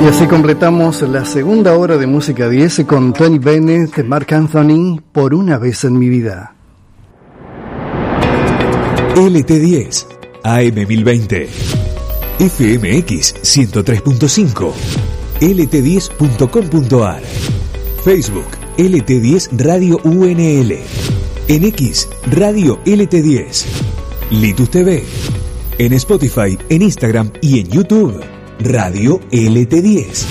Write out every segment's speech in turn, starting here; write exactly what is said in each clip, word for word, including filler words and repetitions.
Y así completamos la segunda hora de Música diez con Tony Bennett de Marc Anthony, Por una vez en mi vida. L T diez, A M mil veinte, F M X ciento tres punto cinco, L T diez punto com punto a r, Facebook L T diez Radio U N L, en X Radio L T diez, Litus T V, en Spotify, en Instagram y en YouTube Radio L T diez.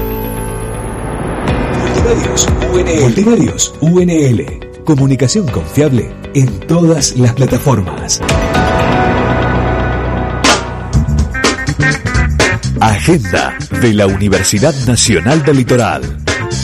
Multimedios U N L. Multimedios U N L. Comunicación confiable en todas las plataformas. Agenda de la Universidad Nacional del Litoral.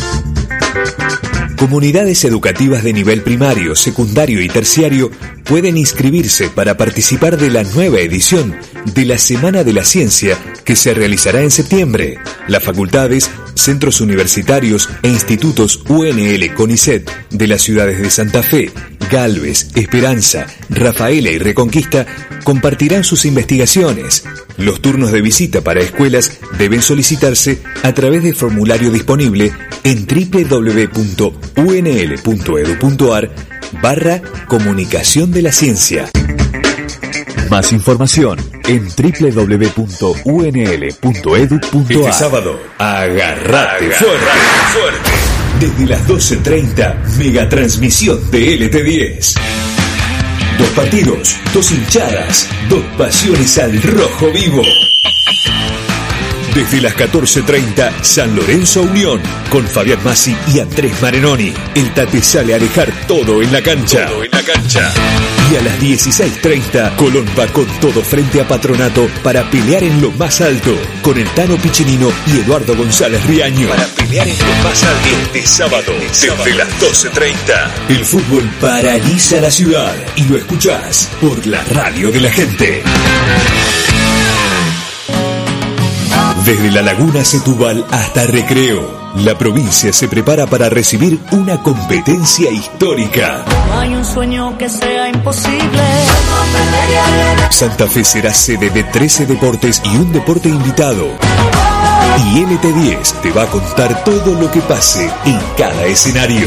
Comunidades educativas de nivel primario, secundario y terciario pueden inscribirse para participar de la nueva edición de la Semana de la Ciencia que se realizará en septiembre. Las facultades, centros universitarios e institutos U N L CONICET de las ciudades de Santa Fe, Galvez, Esperanza, Rafaela y Reconquista compartirán sus investigaciones. Los turnos de visita para escuelas deben solicitarse a través del formulario disponible en doble u doble u doble u punto u n l punto e d u punto a r barra comunicación de la ciencia. Más información en doble u doble u doble u punto u n l punto e d u punto a r. Este sábado, agarrate fuerte, fuerte. Desde las doce treinta, megatransmisión de L T diez. Dos partidos, dos hinchadas, dos pasiones al rojo vivo. Desde las catorce treinta, San Lorenzo Unión, con Fabián Massi y Andrés Marenoni. El Tate sale a dejar todo en la cancha. Todo en la cancha. Y a las dieciséis treinta, Colón va con todo frente a Patronato para pelear en lo más alto, con el Tano Piccinino y Eduardo González Riaño. Para pelear en lo más alto este sábado, desde las doce treinta. El fútbol paraliza la ciudad y lo escuchás por la radio de la gente. Desde la Laguna Setúbal hasta Recreo, la provincia se prepara para recibir una competencia histórica. No hay un sueño que sea imposible. Santa Fe será sede de trece deportes y un deporte invitado. Y L T diez te va a contar todo lo que pase en cada escenario.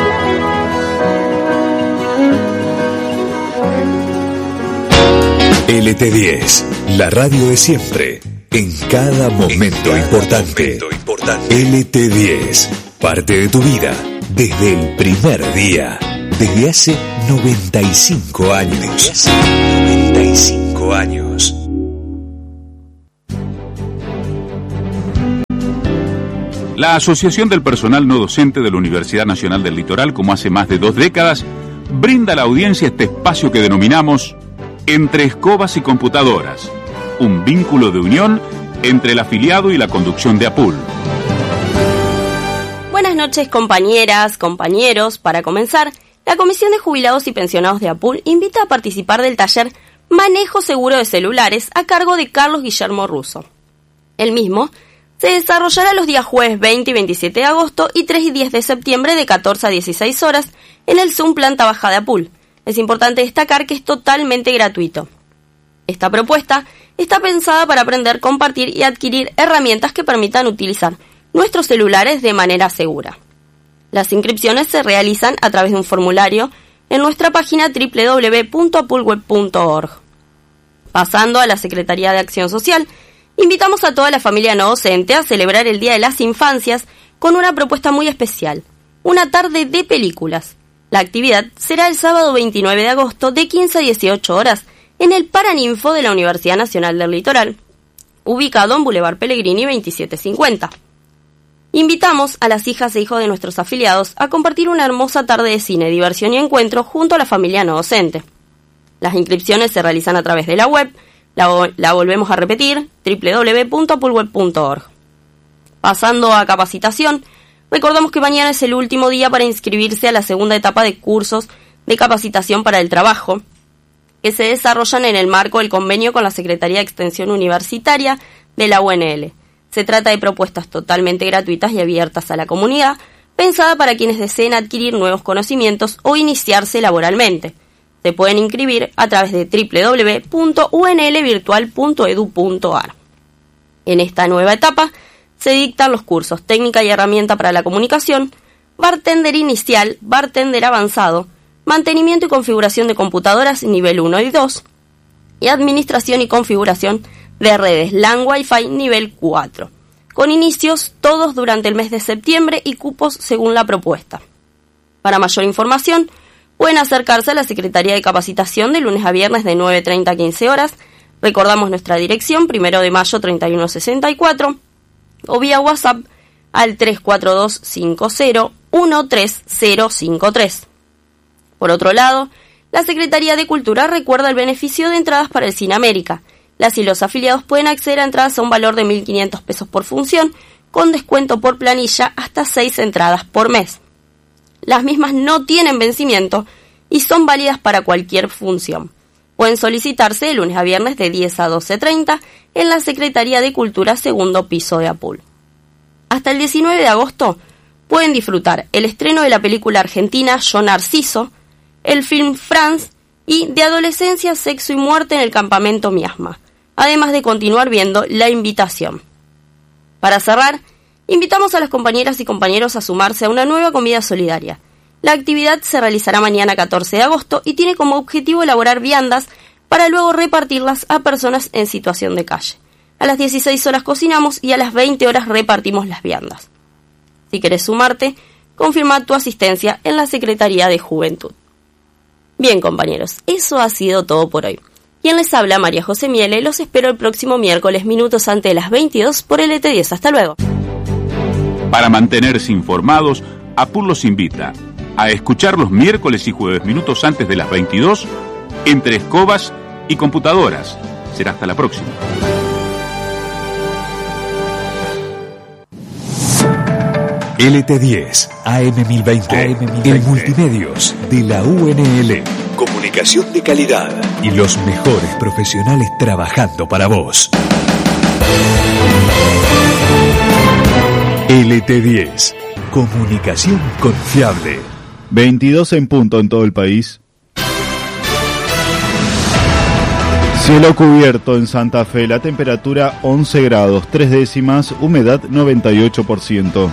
L T diez, la radio de siempre. En cada momento, en cada importante. momento importante. L T diez, parte de tu vida desde el primer día, desde hace noventa y cinco años. Desde hace noventa y cinco años. La Asociación del Personal No Docente de la Universidad Nacional del Litoral, como hace más de dos décadas, brinda a la audiencia este espacio que denominamos Entre Escobas y Computadoras, un vínculo de unión entre el afiliado y la conducción de APUL. Buenas noches, compañeras, compañeros. Para comenzar, la Comisión de Jubilados y Pensionados de APUL invita a participar del taller Manejo Seguro de Celulares a cargo de Carlos Guillermo Russo. El mismo se desarrollará los días jueves veinte y veintisiete de agosto y tres y diez de septiembre de catorce a dieciséis horas en el Zoom Planta Baja de APUL. Es importante destacar que es totalmente gratuito. Esta propuesta está pensada para aprender, compartir y adquirir herramientas que permitan utilizar nuestros celulares de manera segura. Las inscripciones se realizan a través de un formulario en nuestra página doble u doble u doble u punto apulweb punto org. Pasando a la Secretaría de Acción Social, invitamos a toda la familia no docente a celebrar el Día de las Infancias con una propuesta muy especial, una tarde de películas. La actividad será el sábado veintinueve de agosto de quince a dieciocho horas en el Paraninfo de la Universidad Nacional del Litoral, ubicado en Boulevard Pellegrini veintisiete cincuenta. Invitamos a las hijas e hijos de nuestros afiliados a compartir una hermosa tarde de cine, diversión y encuentro junto a la familia no docente. Las inscripciones se realizan a través de la web, la, la volvemos a repetir, doble u doble u doble u punto apulweb punto org. Pasando a capacitación, recordamos que mañana es el último día para inscribirse a la segunda etapa de cursos de capacitación para el trabajo, que se desarrollan en el marco del convenio con la Secretaría de Extensión Universitaria de la U N L. Se trata de propuestas totalmente gratuitas y abiertas a la comunidad, pensada para quienes deseen adquirir nuevos conocimientos o iniciarse laboralmente. Se pueden inscribir a través de doble u doble u doble u punto u n l virtual punto e d u punto a r. En esta nueva etapa, se dictan los cursos Técnica y Herramienta para la Comunicación, Bartender Inicial, Bartender Avanzado, Mantenimiento y Configuración de Computadoras nivel uno y dos, y Administración y Configuración de Redes LAN Wi-Fi nivel cuatro, con inicios todos durante el mes de septiembre y cupos según la propuesta. Para mayor información, pueden acercarse a la Secretaría de Capacitación de lunes a viernes de nueve treinta a quince horas. Recordamos nuestra dirección, primero de mayo treinta y uno sesenta y cuatro, o vía WhatsApp al tres cuatro dos cinco cero uno tres cero cinco tres. Por otro lado, la Secretaría de Cultura recuerda el beneficio de entradas para el Cine América. Las y los afiliados pueden acceder a entradas a un valor de mil quinientos pesos por función, con descuento por planilla hasta seis entradas por mes. Las mismas no tienen vencimiento y son válidas para cualquier función. Pueden solicitarse de lunes a viernes de diez a doce treinta en la Secretaría de Cultura, segundo piso de Apul. Hasta el diecinueve de agosto pueden disfrutar el estreno de la película argentina Yo Narciso, el film France y de Adolescencia, Sexo y Muerte en el Campamento Miasma, además de continuar viendo La Invitación. Para cerrar, invitamos a las compañeras y compañeros a sumarse a una nueva comida solidaria. La actividad se realizará mañana catorce de agosto y tiene como objetivo elaborar viandas para luego repartirlas a personas en situación de calle. A las dieciséis horas cocinamos y a las veinte horas repartimos las viandas. Si querés sumarte, confirma tu asistencia en la Secretaría de Juventud. Bien, compañeros, eso ha sido todo por hoy. Quien les habla, María José Miele, los espero el próximo miércoles, minutos antes de las veintidós, por L T diez. Hasta luego. Para mantenerse informados, Apul los invita a escuchar los miércoles y jueves, minutos antes de las veintidós, Entre Escobas y Computadoras. Será hasta la próxima. L T diez, A M mil veinte, A M mil veinte, el multimedios de la U N L. Comunicación de calidad y los mejores profesionales trabajando para vos. L T diez, comunicación confiable. veintidós en punto en todo el país. Cielo cubierto en Santa Fe, la temperatura once grados, tres décimas, humedad noventa y ocho por ciento.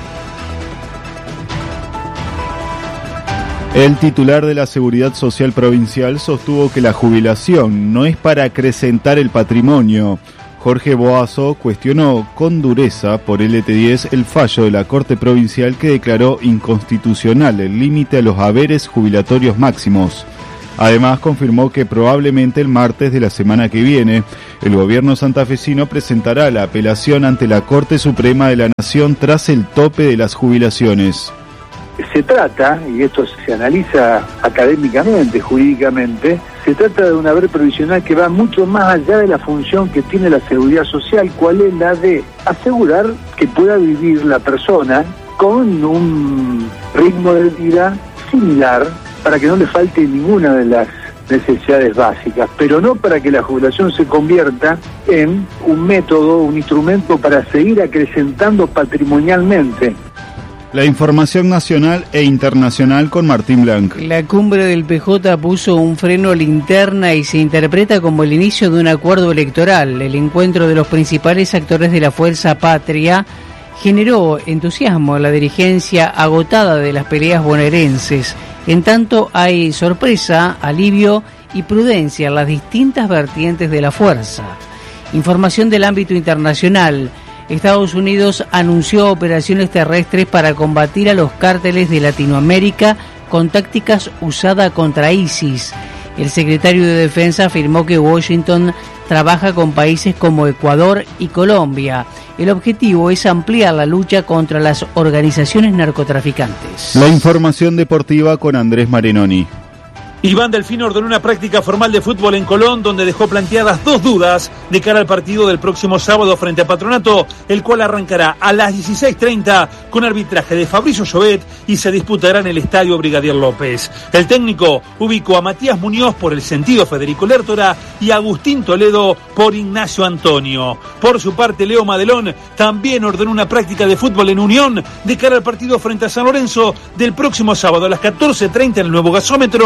El titular de la Seguridad Social Provincial sostuvo que la jubilación no es para acrecentar el patrimonio. Jorge Boazo cuestionó con dureza por L T diez el fallo de la Corte Provincial que declaró inconstitucional el límite a los haberes jubilatorios máximos. Además, confirmó que probablemente el martes de la semana que viene, el gobierno santafesino presentará la apelación ante la Corte Suprema de la Nación tras el tope de las jubilaciones. Se trata, y esto se analiza académicamente, jurídicamente, se trata de un haber provisional que va mucho más allá de la función que tiene la seguridad social, cuál es la de asegurar que pueda vivir la persona con un ritmo de vida similar para que no le falte ninguna de las necesidades básicas, pero no para que la jubilación se convierta en un método, un instrumento para seguir acrecentando patrimonialmente. La información nacional e internacional con Martín Blanc. La cumbre del P J puso un freno a la interna y se interpreta como el inicio de un acuerdo electoral. El encuentro de los principales actores de la Fuerza Patria generó entusiasmo en la dirigencia agotada de las peleas bonaerenses. En tanto, hay sorpresa, alivio y prudencia en las distintas vertientes de la fuerza. Información del ámbito internacional. Estados Unidos anunció operaciones terrestres para combatir a los cárteles de Latinoamérica con tácticas usadas contra ISIS. El secretario de Defensa afirmó que Washington trabaja con países como Ecuador y Colombia. El objetivo es ampliar la lucha contra las organizaciones narcotraficantes. La información deportiva con Andrés Marinoni. Iván Delfino ordenó una práctica formal de fútbol en Colón, donde dejó planteadas dos dudas de cara al partido del próximo sábado frente a Patronato, el cual arrancará a las dieciséis treinta con arbitraje de Fabricio Llobet y se disputará en el Estadio Brigadier López. El técnico ubicó a Matías Muñoz por el sentido Federico Lertora y a Agustín Toledo por Ignacio Antonio. Por su parte, Leo Madelón también ordenó una práctica de fútbol en Unión de cara al partido frente a San Lorenzo del próximo sábado a las catorce treinta en el nuevo gasómetro.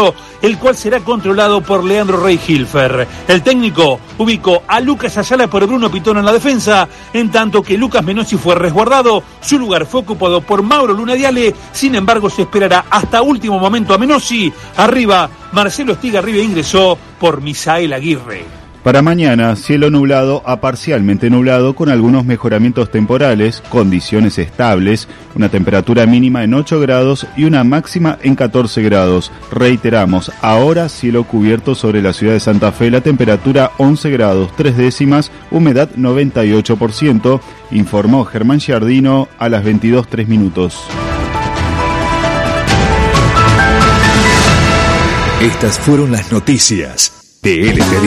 el cual será controlado por Leandro Rey Hilfer. El técnico ubicó a Lucas Ayala por Bruno Pitón en la defensa, en tanto que Lucas Menossi fue resguardado. Su lugar fue ocupado por Mauro Lunadiale, sin embargo se esperará hasta último momento a Menossi. Arriba, Marcelo Estigarribia ingresó por Misael Aguirre. Para mañana, cielo nublado a parcialmente nublado con algunos mejoramientos temporales, condiciones estables, una temperatura mínima en ocho grados y una máxima en catorce grados. Reiteramos, ahora cielo cubierto sobre la ciudad de Santa Fe, la temperatura once grados, tres décimas, humedad noventa y ocho por ciento, informó Germán Giardino a las veintidós tres minutos. Estas fueron las noticias de L T